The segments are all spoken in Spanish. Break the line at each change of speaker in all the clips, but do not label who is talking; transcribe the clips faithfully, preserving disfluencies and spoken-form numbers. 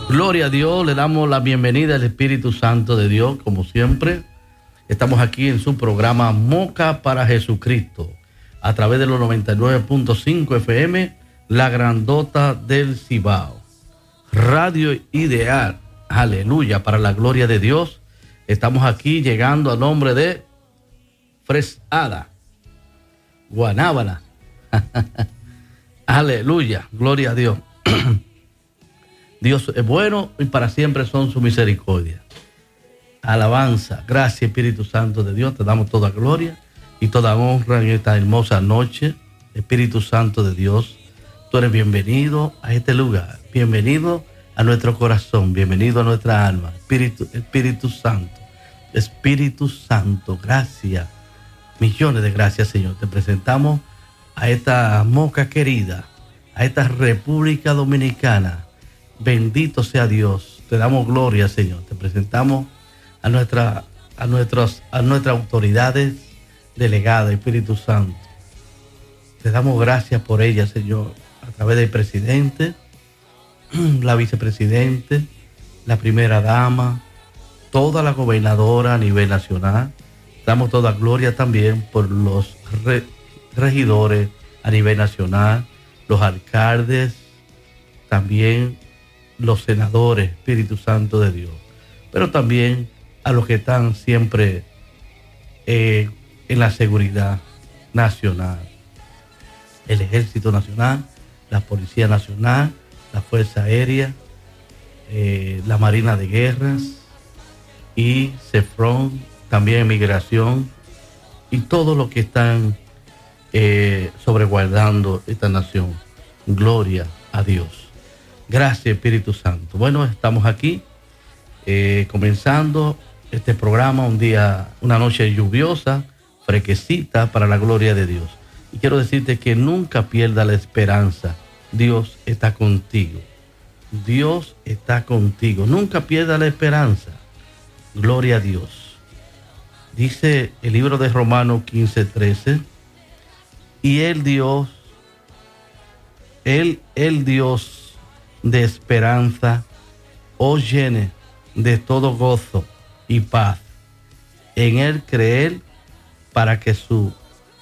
Gloria a Dios, le damos la bienvenida al Espíritu Santo de Dios, como siempre. Estamos aquí en su programa Moca para Jesucristo, a través de los noventa y nueve punto cinco F M, La Grandota del Cibao. Radio Ideal, aleluya, para la gloria de Dios. Estamos aquí llegando a nombre de Fresada, Guanábana. Aleluya, gloria a Dios. Dios es bueno y para siempre son su misericordia. Alabanza, gracias Espíritu Santo de Dios, te damos toda gloria y toda honra en esta hermosa noche. Espíritu Santo de Dios, tú eres bienvenido a este lugar, bienvenido a nuestro corazón, bienvenido a nuestra alma. Espíritu, Espíritu Santo, Espíritu Santo, gracias, millones de gracias Señor. Te presentamos a esta Moca querida, a esta República Dominicana. Bendito sea Dios, te damos gloria Señor, te presentamos a, nuestra, a, nuestros, a nuestras autoridades delegadas, Espíritu Santo. Te damos gracias por ellas Señor, a través del presidente, la vicepresidente, la primera dama, toda la gobernadora a nivel nacional. Damos toda gloria también por los re, regidores a nivel nacional, los alcaldes, también los senadores, Espíritu Santo de Dios, pero también a los que están siempre eh, en la seguridad nacional, el Ejército Nacional, la Policía Nacional, la Fuerza Aérea, eh, la Marina de Guerras y CEFRON, también Migración y todos los que están eh, sobreguardando esta nación. Gloria a Dios. Gracias Espíritu Santo. Bueno, estamos aquí eh, comenzando este programa, un día, una noche lluviosa, fresquecita para la gloria de Dios. Y quiero decirte que nunca pierda la esperanza. Dios está contigo. Dios está contigo. Nunca pierda la esperanza. Gloria a Dios. Dice el libro de Romanos quince, trece. Y el Dios, Él, el Dios de esperanza, os llene de todo gozo y paz en Él creer, para que su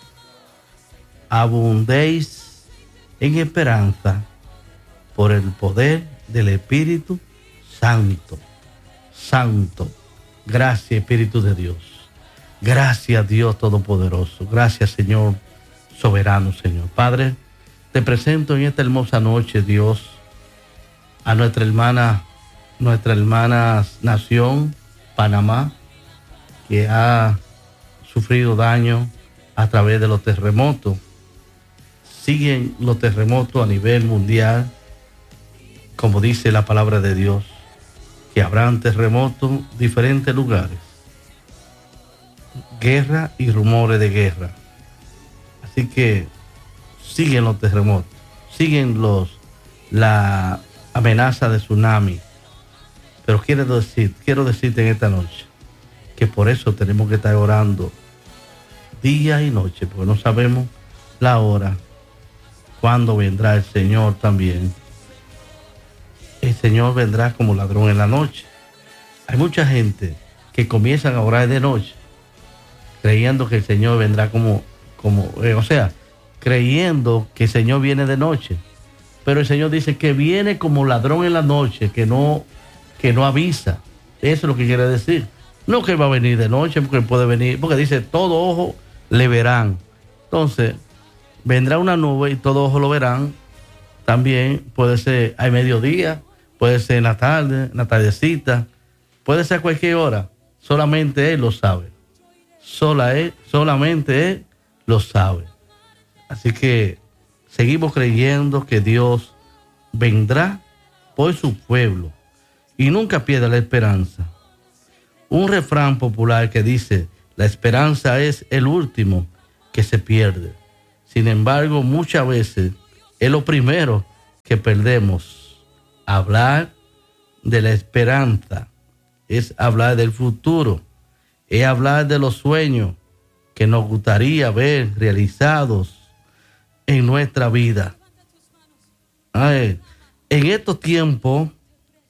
abundéis en esperanza por el poder del Espíritu Santo. Santo. Gracias Espíritu de Dios. Gracias Dios Todopoderoso. Gracias Señor soberano, Señor. Padre, te presento en esta hermosa noche, Dios, a nuestra hermana, nuestra hermana nación, Panamá, que ha sufrido daño a través de los terremotos. Siguen los terremotos a nivel mundial, como dice la palabra de Dios, que habrán terremotos en diferentes lugares, guerra y rumores de guerra. Así que siguen los terremotos, siguen los la amenaza de tsunami. Pero quiero decir, quiero decirte en esta noche que por eso tenemos que estar orando día y noche, porque no sabemos la hora, cuándo vendrá el Señor también. El Señor vendrá como ladrón en la noche. Hay mucha gente que comienzan a orar de noche, creyendo que el Señor vendrá como, como eh, o sea, creyendo que el Señor viene de noche. Pero el Señor dice que viene como ladrón en la noche, que no, que no avisa. Eso es lo que quiere decir. No que va a venir de noche, porque puede venir, porque dice, todo ojo le verán. Entonces, vendrá una nube y todo ojo lo verán. También puede ser a mediodía, puede ser en la tarde, en la tardecita, puede ser a cualquier hora. Solamente Él lo sabe. Sola él, solamente Él lo sabe. Así que seguimos creyendo que Dios vendrá por su pueblo y nunca pierda la esperanza. Un refrán popular que dice, la esperanza es el último que se pierde. Sin embargo, muchas veces es lo primero que perdemos. Hablar de la esperanza es hablar del futuro, es hablar de los sueños que nos gustaría ver realizados en nuestra vida. Ay, en estos tiempos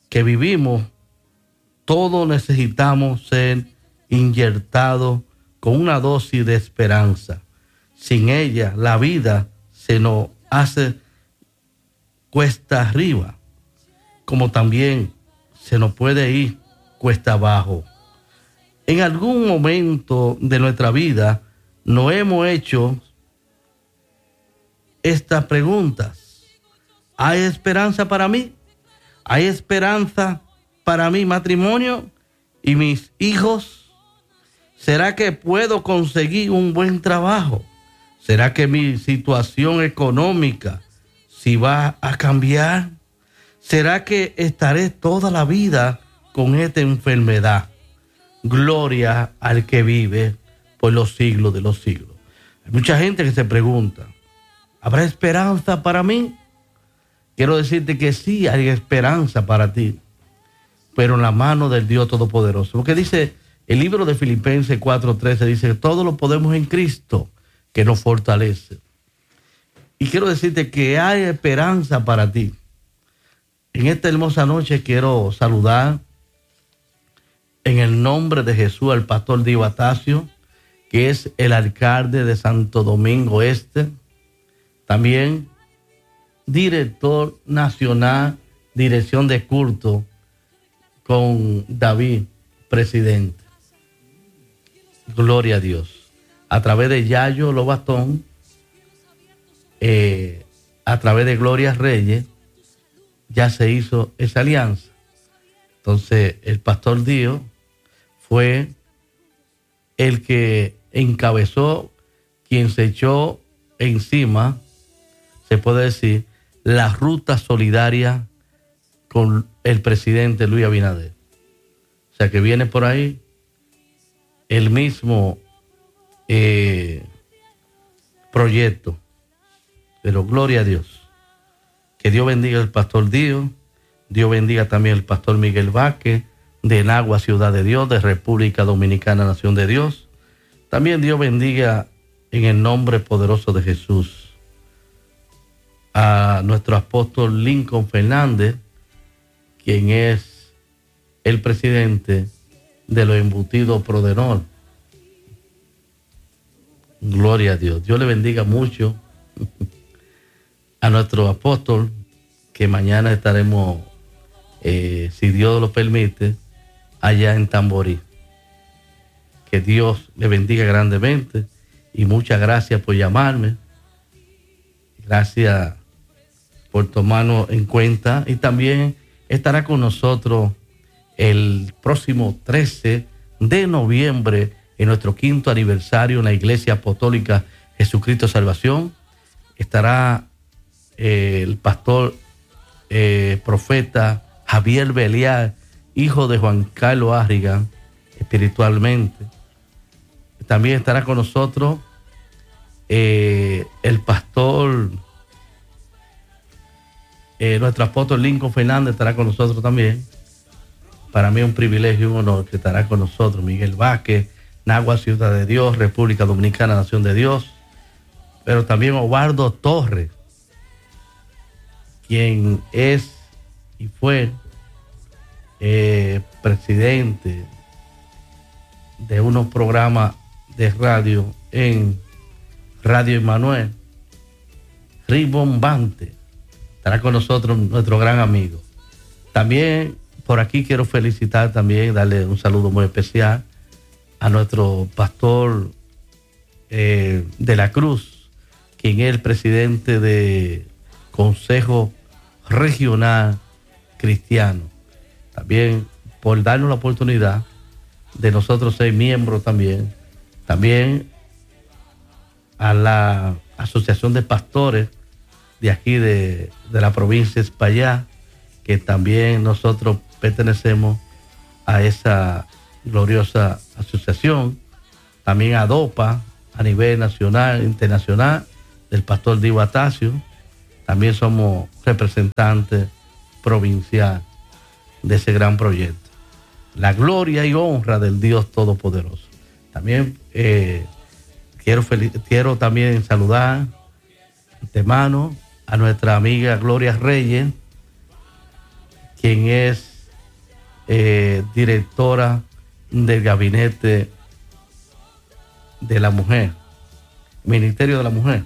que vivimos, todos necesitamos ser inyectados con una dosis de esperanza. Sin ella, la vida se nos hace cuesta arriba, como también se nos puede ir cuesta abajo. En algún momento de nuestra vida nos hemos hecho estas preguntas. ¿Hay esperanza para mí? ¿Hay esperanza para mi matrimonio y mis hijos? ¿Será que puedo conseguir un buen trabajo? ¿Será que mi situación económica si va a cambiar? ¿Será que estaré toda la vida con esta enfermedad? Gloria al que vive por los siglos de los siglos. Hay mucha gente que se pregunta, ¿habrá esperanza para mí? Quiero decirte que sí hay esperanza para ti, pero en la mano del Dios Todopoderoso. Porque dice el libro de Filipenses cuatro trece, dice que todo lo podemos en Cristo que nos fortalece. Y quiero decirte que hay esperanza para ti. En esta hermosa noche quiero saludar en el nombre de Jesús al pastor Dio Atacio, que es el alcalde de Santo Domingo Este, también director nacional, dirección de culto, con David, presidente. Gloria a Dios. A través de Yayo Lobatón, eh, a través de Gloria Reyes, ya se hizo esa alianza. Entonces, el pastor Dio fue el que encabezó, quien se echó encima, se puede decir, la ruta solidaria con el presidente Luis Abinader. O sea que viene por ahí el mismo eh, proyecto. Pero gloria a Dios. Que Dios bendiga al pastor Dio. Dios bendiga también al pastor Miguel Vázquez, de Nagua, Ciudad de Dios, de República Dominicana, Nación de Dios. También Dios bendiga en el nombre poderoso de Jesús a nuestro apóstol Lincoln Fernández, quien es el presidente de los embutidos Prodenor. Gloria a Dios. Dios le bendiga mucho a nuestro apóstol, que mañana estaremos, eh, si Dios lo permite, allá en Tamborí. Que Dios le bendiga grandemente y muchas gracias por llamarme. Gracias por tomarnos en cuenta, y también estará con nosotros el próximo trece de noviembre en nuestro quinto aniversario en la Iglesia Apostólica Jesucristo Salvación. Estará eh, el pastor eh, profeta Javier Belial, hijo de Juan Carlos Arriga, espiritualmente. También estará con nosotros eh, el pastor, eh, nuestro apóstol Lincoln Fernández estará con nosotros también. Para mí es un privilegio y un honor que estará con nosotros Miguel Vázquez, Nagua, Ciudad de Dios, República Dominicana, Nación de Dios. Pero también Obardo Torres, quien es y fue eh, presidente de unos programas de radio en Radio Emmanuel, Ribombante. Estará con nosotros nuestro gran amigo. También por aquí quiero felicitar también, darle un saludo muy especial a nuestro pastor eh, de la Cruz, quien es el presidente de Consejo Regional Cristiano. También por darnos la oportunidad de nosotros ser miembros también. También a la Asociación de Pastores de aquí de, de la provincia de Espaillá, que también nosotros pertenecemos a esa gloriosa asociación. También a DOPA a nivel nacional, internacional, del pastor Dio Atacio. También somos representantes provincial de ese gran proyecto. La gloria y honra del Dios Todopoderoso. También eh, quiero, quiero también saludar de antemano a nuestra amiga Gloria Reyes, quien es eh, directora del Gabinete de la Mujer, Ministerio de la Mujer,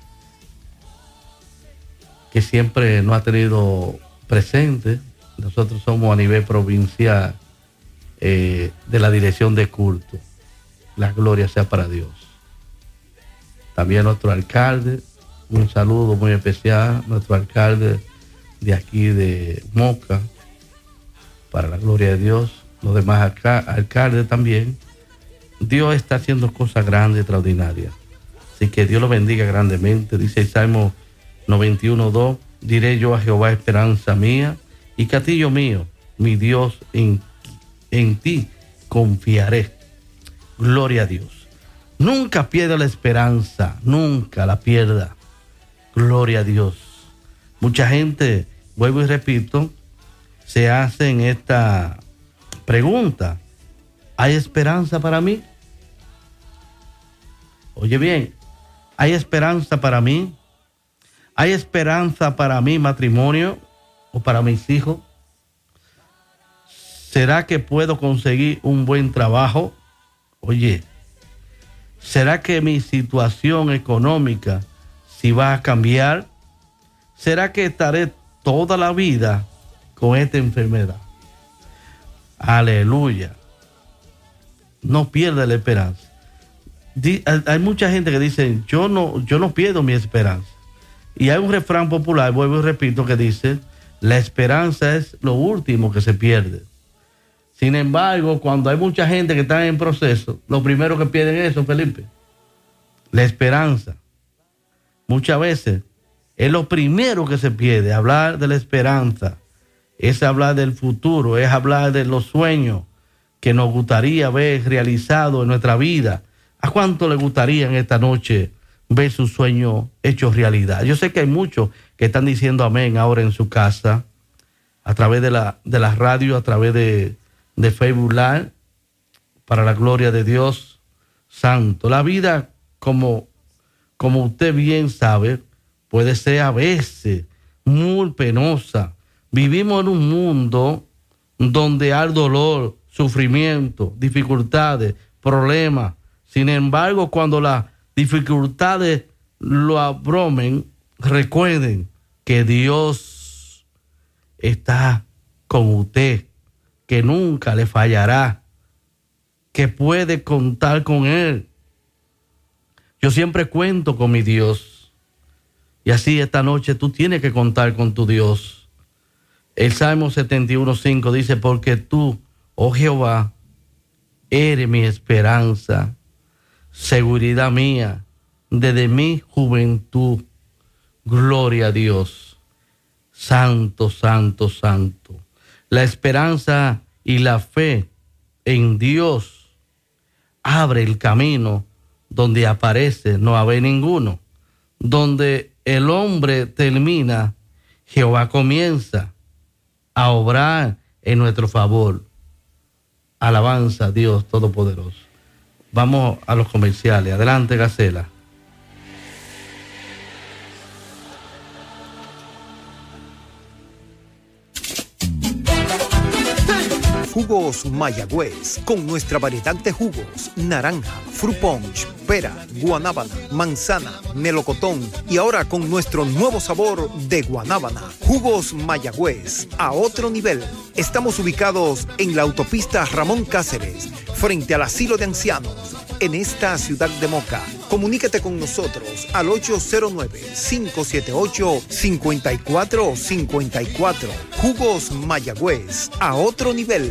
que siempre nos ha tenido presente. Nosotros somos a nivel provincial eh, de la dirección de culto. La gloria sea para Dios. También nuestro alcalde, un saludo muy especial, nuestro alcalde de aquí de Moca, para la gloria de Dios. Los demás acá, alcaldes también. Dios está haciendo cosas grandes, extraordinarias. Así que Dios lo bendiga grandemente. Dice el Salmo noventa y uno, dos, diré yo a Jehová, esperanza mía y castillo mío, mi Dios, en, en ti confiaré. Gloria a Dios. Nunca pierda la esperanza, nunca la pierda. Gloria a Dios. Mucha gente, vuelvo y repito, se hacen esta pregunta: ¿hay esperanza para mí? Oye bien, ¿hay esperanza para mí? ¿Hay esperanza para mi matrimonio o para mis hijos? ¿Será que puedo conseguir un buen trabajo? Oye, ¿será que mi situación económica si va a cambiar? ¿Será que estaré toda la vida con esta enfermedad? Aleluya. No pierda la esperanza. Hay mucha gente que dice, yo no, yo no pierdo mi esperanza. Y hay un refrán popular, vuelvo y repito, que dice, la esperanza es lo último que se pierde. Sin embargo, cuando hay mucha gente que está en proceso, lo primero que pierden es eso, Felipe, la esperanza. Muchas veces es lo primero que se pierde. Hablar de la esperanza es hablar del futuro, es hablar de los sueños que nos gustaría ver realizados en nuestra vida. ¿A cuánto le gustaría en esta noche ver sus sueños hechos realidad? Yo sé que hay muchos que están diciendo amén ahora en su casa, a través de la, de la radio, a través de, de Facebook Live, para la gloria de Dios santo. La vida, como, como usted bien sabe, puede ser a veces muy penosa. Vivimos en un mundo donde hay dolor, sufrimiento, dificultades, problemas. Sin embargo, cuando las dificultades lo abromen, recuerden que Dios está con usted, que nunca le fallará, que puede contar con Él. Yo siempre cuento con mi Dios. Y así esta noche tú tienes que contar con tu Dios. El Salmo setenta y uno, cinco dice, porque tú, oh Jehová, eres mi esperanza, seguridad mía, desde mi juventud. Gloria a Dios. Santo, santo, santo. La esperanza y la fe en Dios abre el camino donde aparece no haber ninguno. Donde el hombre termina, Jehová comienza a obrar en nuestro favor. Alabanza a Dios Todopoderoso. Vamos a los comerciales. Adelante, Gacela.
Jugos Mayagüez, con nuestra variedad de jugos: naranja, fruit punch, pera, guanábana, manzana, melocotón y ahora con nuestro nuevo sabor de guanábana. Jugos Mayagüez, a otro nivel. Estamos ubicados en la autopista Ramón Cáceres, frente al asilo de ancianos, en esta ciudad de Moca. Comunícate con nosotros al ocho cero nueve, cinco siete ocho, cinco cuatro cinco cuatro. Jugos Mayagüez, a otro nivel.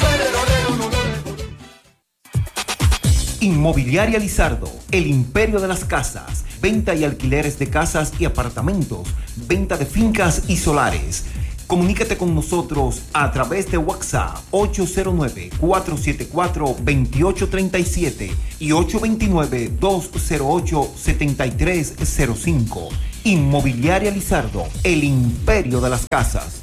Inmobiliaria Lizardo, el imperio de las casas. Venta y alquileres de casas y apartamentos. Venta de fincas y solares. Comunícate con nosotros a través de WhatsApp ocho cero nueve, cuatro siete cuatro, dos ocho tres siete y ocho dos nueve, dos cero ocho, siete tres cero cinco. Inmobiliaria Lizardo, el imperio de las casas.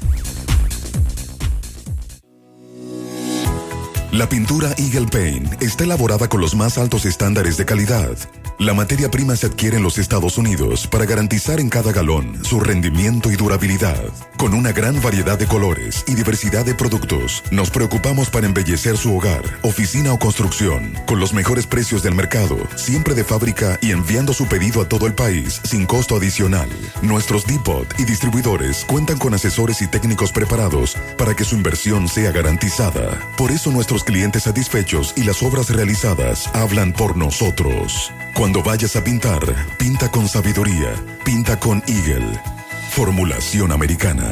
La pintura Eagle Paint está elaborada con los más altos estándares de calidad. La materia prima se adquiere en los Estados Unidos para garantizar en cada galón su rendimiento y durabilidad. Con una gran variedad de colores y diversidad de productos, nos preocupamos para embellecer su hogar, oficina o construcción, con los mejores precios del mercado, siempre de fábrica y enviando su pedido a todo el país sin costo adicional. Nuestros depot y distribuidores cuentan con asesores y técnicos preparados para que su inversión sea garantizada. Por eso nuestros clientes satisfechos y las obras realizadas hablan por nosotros. Cuando vayas a pintar, pinta con sabiduría, pinta con Eagle. Formulación americana.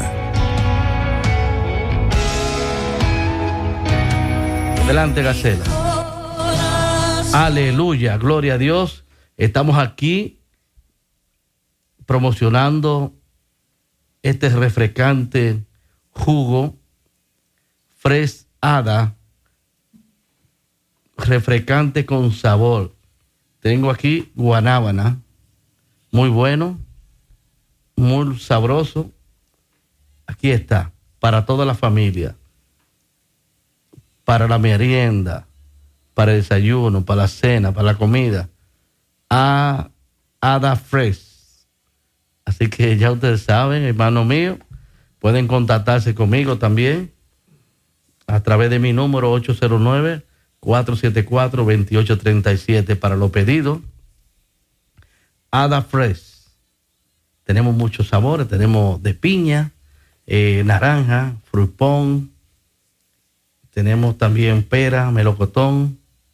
Adelante, Gacela. Aleluya, gloria a Dios. Estamos aquí promocionando este refrescante jugo Fresh Hada, refrescante con sabor. Tengo aquí guanábana, muy bueno, muy sabroso. Aquí está, para toda la familia, para la merienda, para el desayuno, para la cena, para la comida. A Hada Fresh. Así que ya ustedes saben, hermano mío, pueden contactarse conmigo también a través de mi número ocho cero nueve, cuatro siete cuatro, dos ocho tres siete para los pedidos. Hada Fresh. Tenemos muchos sabores, tenemos de piña, eh, naranja, fruit punch, tenemos también pera, melocotón.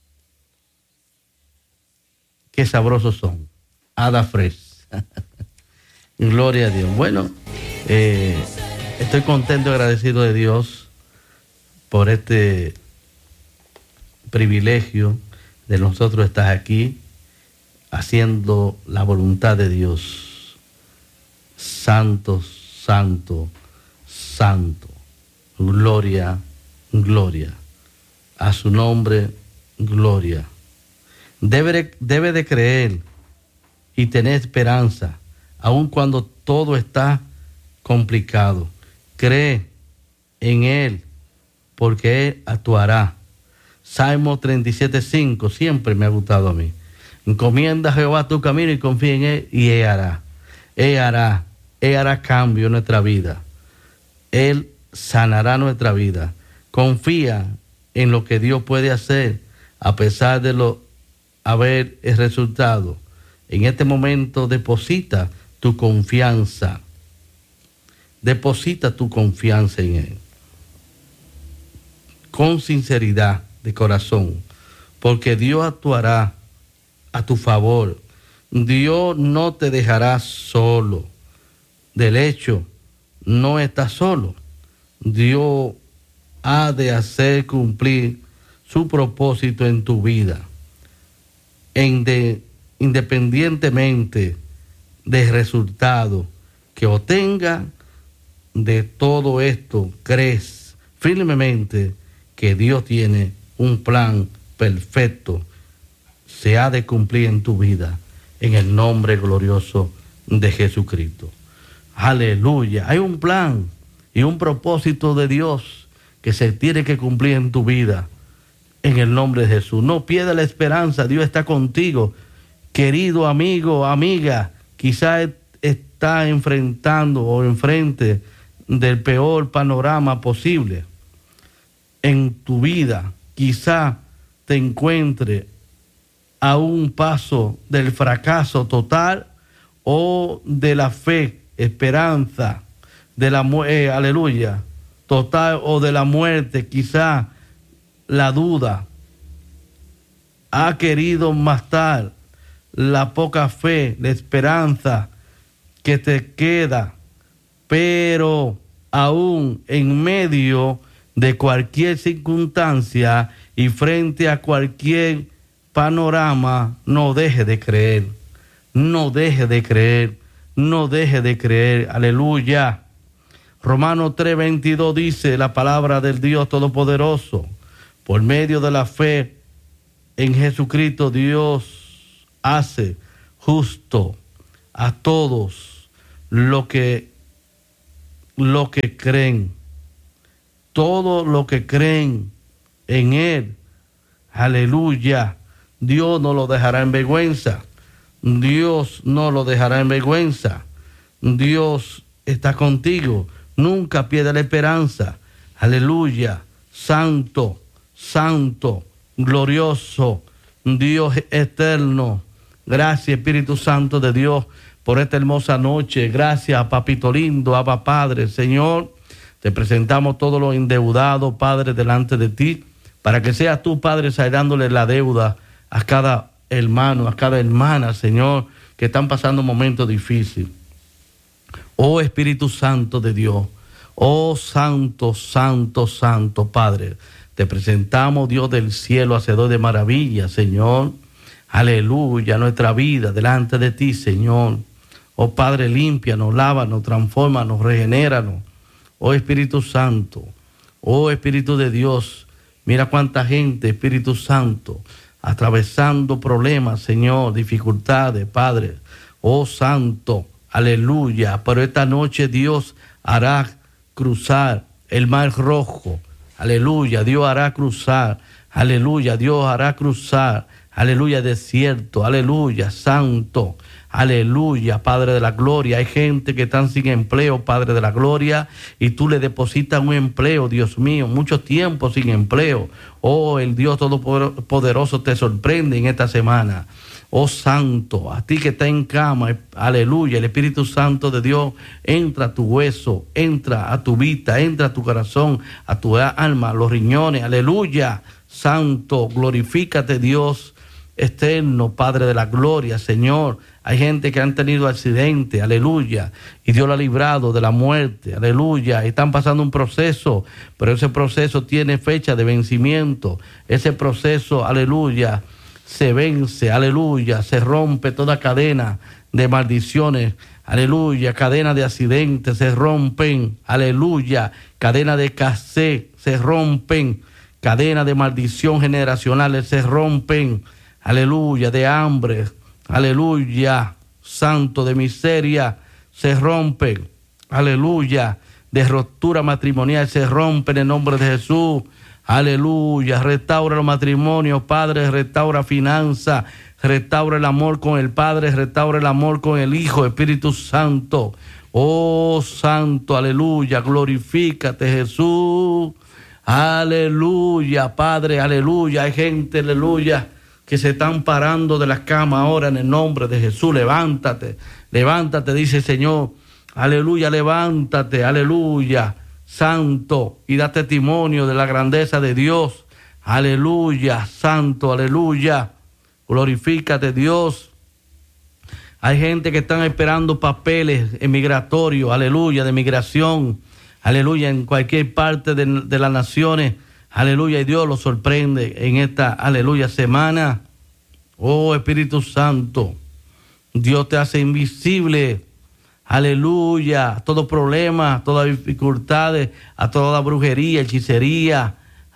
Qué sabrosos son. Hada Fresh. Gloria a Dios. Bueno, eh, estoy contento y agradecido de Dios por este privilegio de nosotros estar aquí haciendo la voluntad de Dios. Santo, santo, santo. Gloria, gloria. A su nombre, gloria. Debe, debe de creer y tener esperanza, aun cuando todo está complicado. Cree en Él, porque Él actuará. Salmo treinta y siete, cinco, siempre me ha gustado a mí. Encomienda a Jehová tu camino y confía en Él y Él hará. Él hará, Él hará cambio en nuestra vida. Él sanará nuestra vida. Confía en lo que Dios puede hacer a pesar de lo haber el resultado. En este momento deposita tu confianza. Deposita tu confianza en Él. Con sinceridad de corazón, porque Dios actuará a tu favor. Dios no te dejará solo. Del hecho, no estás solo. Dios ha de hacer cumplir su propósito en tu vida. En de, independientemente del resultado que obtenga de todo esto, crees firmemente que Dios tiene un plan perfecto, se ha de cumplir en tu vida, en el nombre glorioso de Jesucristo. Aleluya. Hay un plan y un propósito de Dios que se tiene que cumplir en tu vida, en el nombre de Jesús. No pierdas la esperanza, Dios está contigo. Querido amigo, amiga, quizás está enfrentando o enfrente del peor panorama posible en tu vida. Quizá te encuentre a un paso del fracaso total o de la fe, esperanza, de la eh, aleluya, total o de la muerte. Quizá la duda ha querido matar la poca fe, la esperanza que te queda, pero aún en medio de cualquier circunstancia y frente a cualquier panorama, no deje de creer, no deje de creer, no deje de creer, aleluya. Romanos tres veintidós dice la palabra del Dios Todopoderoso: por medio de la fe en Jesucristo, Dios hace justo a todos lo que, lo que creen. Todos los que creen en Él, aleluya, Dios no lo dejará en vergüenza. Dios no lo dejará en vergüenza. Dios está contigo. Nunca pierda la esperanza. Aleluya. Santo, santo, glorioso, Dios eterno. Gracias, Espíritu Santo de Dios, por esta hermosa noche. Gracias, Papito lindo, Abba Padre. Señor, te presentamos todos los endeudados, Padre, delante de ti, para que seas tú, Padre, saldándole la deuda a cada hermano, a cada hermana, Señor, que están pasando momentos difíciles. Oh Espíritu Santo de Dios, oh Santo, Santo, Santo, Padre, te presentamos, Dios del cielo, hacedor de maravillas, Señor. Aleluya, nuestra vida delante de ti, Señor. Oh Padre, límpianos, lávanos, transfórmanos, regenéranos. Oh Espíritu Santo, oh Espíritu de Dios, mira cuánta gente, Espíritu Santo, atravesando problemas, Señor, dificultades, Padre. Oh Santo, aleluya, pero esta noche Dios hará cruzar el mar rojo. Aleluya, Dios hará cruzar. Aleluya, Dios hará cruzar. Aleluya, desierto. Aleluya, santo. Aleluya, Padre de la gloria. Hay gente que están sin empleo, Padre de la gloria, y tú le depositas un empleo, Dios mío, mucho tiempo sin empleo. Oh, el Dios Todopoderoso te sorprende en esta semana. Oh Santo, a ti que estás en cama, aleluya, el Espíritu Santo de Dios entra a tu hueso, entra a tu vida, entra a tu corazón, a tu alma, a los riñones, aleluya. Santo, glorifícate Dios eterno, Padre de la gloria, Señor. Hay gente que han tenido accidentes, aleluya, y Dios lo ha librado de la muerte, aleluya. Están pasando un proceso, pero ese proceso tiene fecha de vencimiento. Ese proceso, aleluya, se vence, aleluya, se rompe toda cadena de maldiciones, aleluya, cadena de accidentes se rompen, aleluya, cadena de escasez se rompen, cadena de maldición generacionales se rompen, aleluya, de hambre, aleluya, santo, de miseria se rompen, aleluya, de ruptura matrimonial se rompen en el nombre de Jesús. Aleluya, restaura los matrimonios, Padre, restaura finanzas, restaura el amor con el Padre, restaura el amor con el Hijo, Espíritu Santo. Oh, Santo, aleluya, glorifícate, Jesús. Aleluya, Padre, aleluya. Hay gente, aleluya, que se están parando de las camas ahora en el nombre de Jesús. Levántate, levántate, dice el Señor. Aleluya, levántate, aleluya. Santo, y da testimonio de la grandeza de Dios. Aleluya, santo, aleluya. Glorifícate, Dios. Hay gente que están esperando papeles emigratorios, aleluya, de migración, aleluya, en cualquier parte de, de las naciones. Aleluya, y Dios los sorprende en esta, aleluya, semana. Oh, Espíritu Santo, Dios te hace invisible. Aleluya, todo problema, todas dificultades, a toda brujería, hechicería.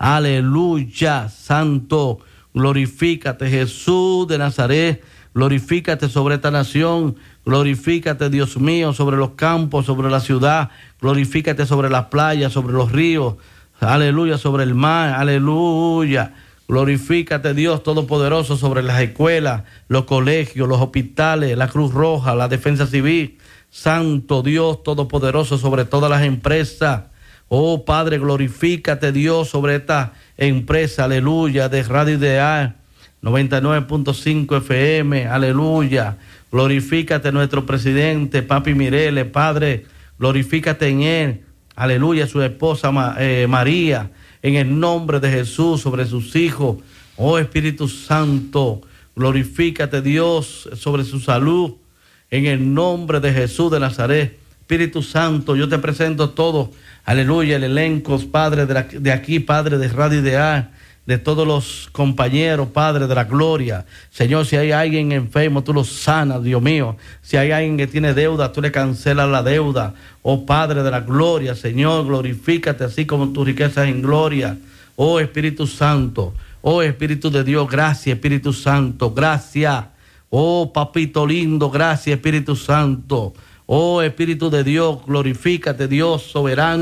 Aleluya, santo, glorifícate, Jesús de Nazaret, glorifícate sobre esta nación, glorifícate, Dios mío, sobre los campos, sobre la ciudad, glorifícate sobre las playas, sobre los ríos, aleluya, sobre el mar, aleluya. Glorifícate, Dios Todopoderoso, sobre las escuelas, los colegios, los hospitales, la Cruz Roja, la Defensa Civil. Santo Dios Todopoderoso, sobre todas las empresas. Oh Padre, glorifícate, Dios, sobre esta empresa, aleluya, de Radio Ideal, noventa y nueve punto cinco F M, aleluya. Glorifícate nuestro presidente, Papi Mireles, Padre, glorifícate en él, aleluya, su esposa eh, María, en el nombre de Jesús, sobre sus hijos. Oh Espíritu Santo, glorifícate, Dios, sobre su salud. En el nombre de Jesús de Nazaret, Espíritu Santo, yo te presento todo, aleluya, el elenco, Padre, de, la, de aquí, Padre, de Radio Ideal, de todos los compañeros, Padre, de la gloria. Señor, si hay alguien enfermo, tú lo sanas, Dios mío. Si hay alguien que tiene deuda, tú le cancelas la deuda. Oh, Padre de la gloria, Señor, glorifícate así como tus riquezas en gloria. Oh, Espíritu Santo, oh, Espíritu de Dios, gracias, Espíritu Santo, gracias. Oh, papito lindo, gracias, Espíritu Santo. Oh, Espíritu de Dios, glorifícate, Dios soberano.